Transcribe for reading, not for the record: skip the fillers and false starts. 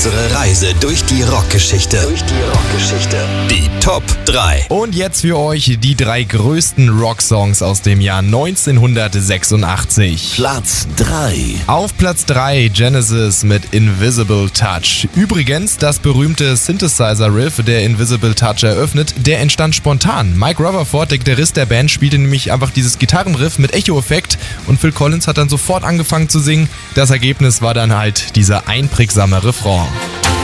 Unsere Reise durch die Rockgeschichte. Die Top 3. Und jetzt für euch die 3 größten Rocksongs aus dem Jahr 1986. Platz 3. Auf Platz 3 Genesis mit Invisible Touch. Übrigens, das berühmte Synthesizer-Riff, der Invisible Touch eröffnet, der entstand spontan. Mike Rutherford, der Gitarrist der Band, spielte nämlich einfach dieses Gitarrenriff mit Echo-Effekt und Phil Collins hat dann sofort angefangen zu singen. Das Ergebnis war dann halt dieser einprägsame Refrain.